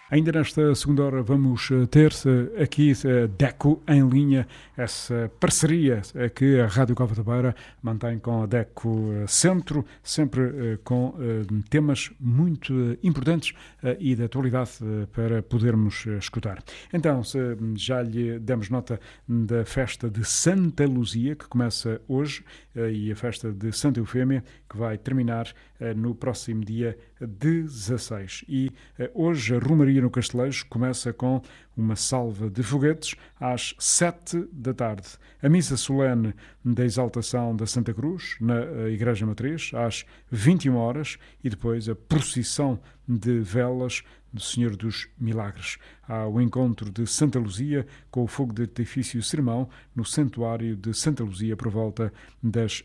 Ainda nesta segunda hora vamos ter aqui DECO em linha, essa parceria que a Rádio Cova da Beira mantém com a DECO Centro, sempre com temas muito importantes e de atualidade para podermos escutar. Então, já lhe demos nota da festa de Santa Luzia, que começa hoje, e a festa de Santa Eufémia, que vai terminar no próximo dia 16. E hoje a Romaria no Castelejo começa com uma salva de foguetes às 7 da tarde. A missa solene da exaltação da Santa Cruz na Igreja Matriz às 21 horas e depois a procissão de velas do Senhor dos Milagres. Há o encontro de Santa Luzia com o fogo de artifício sermão no Santuário de Santa Luzia por volta das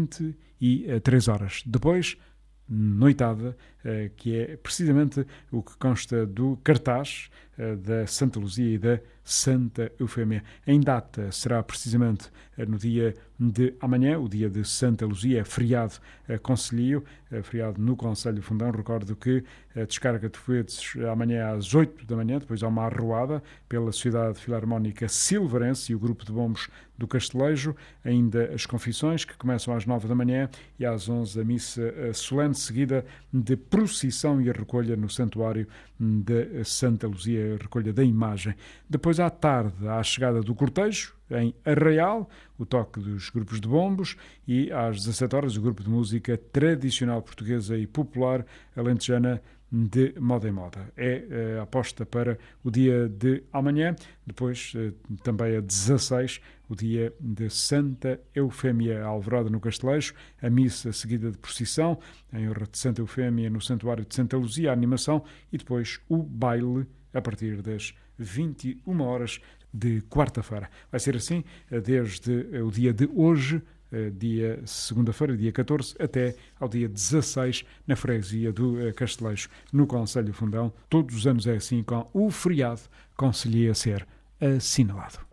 23 horas. Depois, noitada, que é precisamente o que consta do cartaz da Santa Luzia e da Santa Eufémia. Em data será precisamente no dia de amanhã, o dia de Santa Luzia, é feriado concelhio, feriado no Conselho de Fundão. Recordo que a descarga de foguetes amanhã às 8 da manhã, depois há uma arruada pela Sociedade Filarmónica Silvarense e o Grupo de Bombos do Castelejo, ainda as confissões que começam às 9 da manhã e às 11 a missa solene, seguida de procissão e a recolha no Santuário de Santa Luzia, a recolha da imagem. Depois à tarde há a chegada do cortejo em Arraial, o toque dos grupos de bombos, e às 17 horas o grupo de música tradicional portuguesa e popular alentejana de moda em moda. É a aposta para o dia de amanhã, depois também a 16, o dia de Santa Eufémia, a alvorada no Castelejo, a missa seguida de procissão, em honra de Santa Eufémia no Santuário de Santa Luzia, a animação e depois o baile a partir das 21 horas de quarta-feira. Vai ser assim desde o dia de hoje, dia segunda-feira, dia 14, até ao dia 16, na freguesia do Castelejo, no Conselho de Fundão. Todos os anos é assim, com o feriado conselhia a ser assinalado.